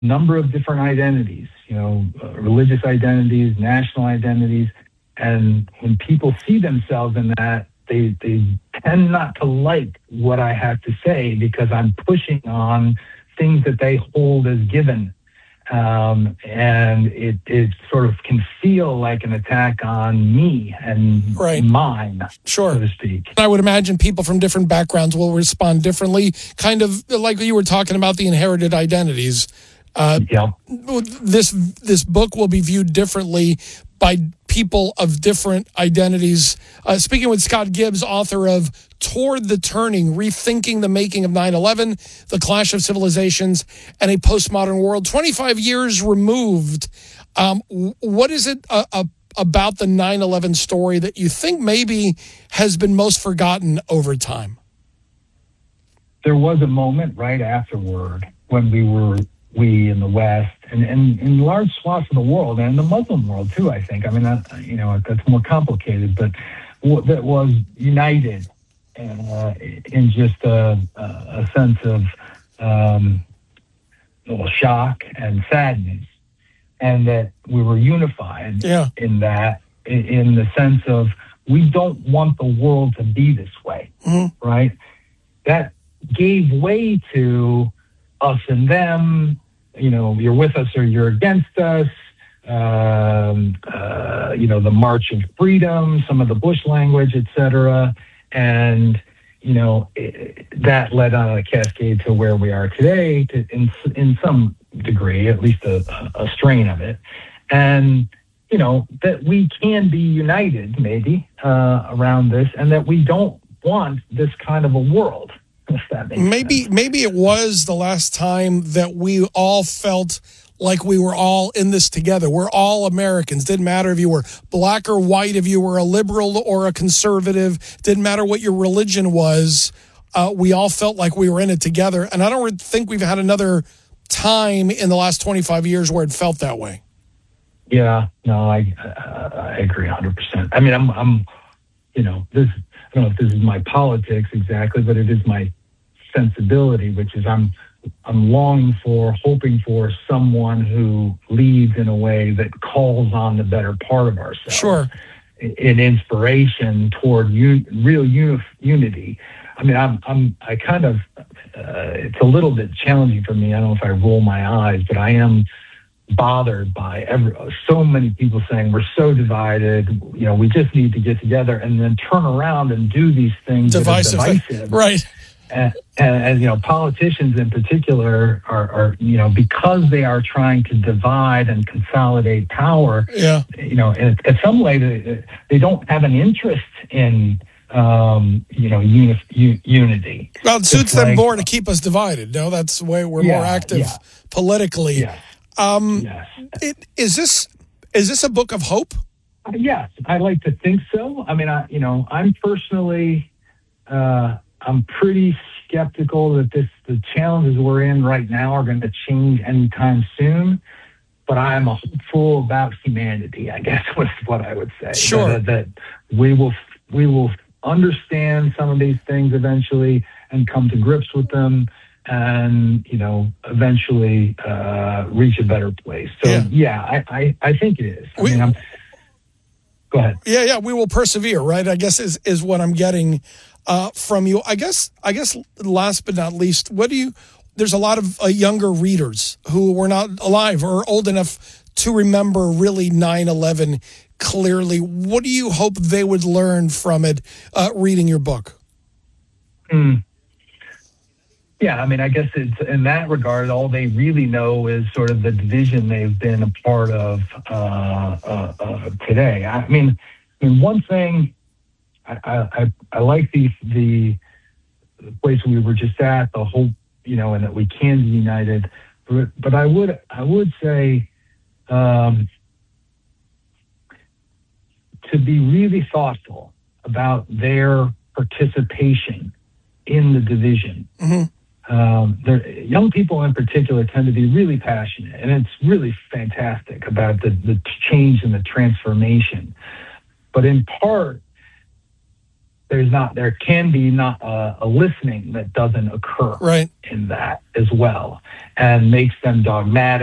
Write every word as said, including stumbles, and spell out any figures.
number of different identities, you know, uh, religious identities, national identities. And when people see themselves in that, they, they tend not to like what I have to say because I'm pushing on things that they hold as given. Um, and it, it sort of can feel like an attack on me and right. mine, sure. so to speak. I would imagine people from different backgrounds will respond differently, kind of like you were talking about the inherited identities. Uh, yep. This this book will be viewed differently by people of different identities. Uh, speaking with Scott Gibbs, author of Toward the Turning, Rethinking the Making of nine eleven, The Clash of Civilizations, and a Postmodern World. twenty-five years removed, um, what is it uh, uh, about the nine eleven story that you think maybe has been most forgotten over time? There was a moment right afterward when we were, we in the West, and, and in large swaths of the world, and the Muslim world too, I think. I mean, that, you know, that's more complicated, but that was united uh, in just a, a sense of um, well, shock and sadness, and that we were unified yeah. in that, in, in the sense of we don't want the world to be this way, mm-hmm. right? That gave way to us and them, you know, you're with us or you're against us, um, uh, you know, the March of Freedom, some of the Bush language, et cetera. And, you know, it, that led on a cascade to where we are today, to, in in some degree, at least a, a strain of it. And, you know, that we can be united, maybe, uh, around this, and that we don't want this kind of a world. Maybe sense. maybe it was the last time that we all felt like we were all in this together. We're all Americans. Didn't matter if you were black or white, if you were a liberal or a conservative. Didn't matter what your religion was. Uh, we all felt like we were in it together. And I don't think we've had another time in the last twenty-five years where it felt that way. Yeah, no, I uh, I agree one hundred percent. I mean, I'm I'm, you know, this. I don't know if this is my politics exactly, but it is my sensibility, which is I'm I'm longing for, hoping for someone who leads in a way that calls on the better part of ourselves. Sure. In inspiration toward un, real uni, unity. I mean, I'm I'm I kind of uh, it's a little bit challenging for me. I don't know if I roll my eyes, but I am bothered by every, so many people saying we're so divided, you know, we just need to get together, and then turn around and do these things divisive, that are divisive. Right. And, and, and, you know, politicians in particular are, are, you know, because they are trying to divide and consolidate power, yeah. you know, in, in some way they, they don't have an interest in, um, you know, uni, u, unity. Well, it suits it's them like, more to keep us divided. No, that's the way we're yeah, more active yeah. politically. Yeah. Um, yes. it, is this is this a book of hope? Uh, yes, I like to think so. I mean, I, you know, I'm personally, uh, I'm pretty skeptical that this the challenges we're in right now are going to change anytime soon. But I'm hopeful about humanity, I guess, was what I would say. Sure. That, that we will we will understand some of these things eventually and come to grips with them, and, you know, eventually uh, reach a better place. So, yeah, yeah I, I, I think it is. I we, mean, I'm, go ahead. Yeah, yeah, we will persevere, right? I guess is, is what I'm getting uh, from you. I guess, I guess last but not least, what do you, there's a lot of uh, younger readers who were not alive or old enough to remember really nine eleven clearly. What do you hope they would learn from it uh, reading your book? Mm. Yeah, I mean, I guess it's in that regard, all they really know is sort of the division they've been a part of uh, uh, uh, today. I mean, I mean, one thing I, I, I like the, the place we were just at, the hope, you know, and that we can be united. But, but I would I would say um, to be really thoughtful about their participation in the division. Mm-hmm. Um, young people in particular tend to be really passionate, and it's really fantastic about the, the change and the transformation. But in part, there's not, there can be not a, a listening that doesn't occur Right. in that as well, and makes them dogmatic.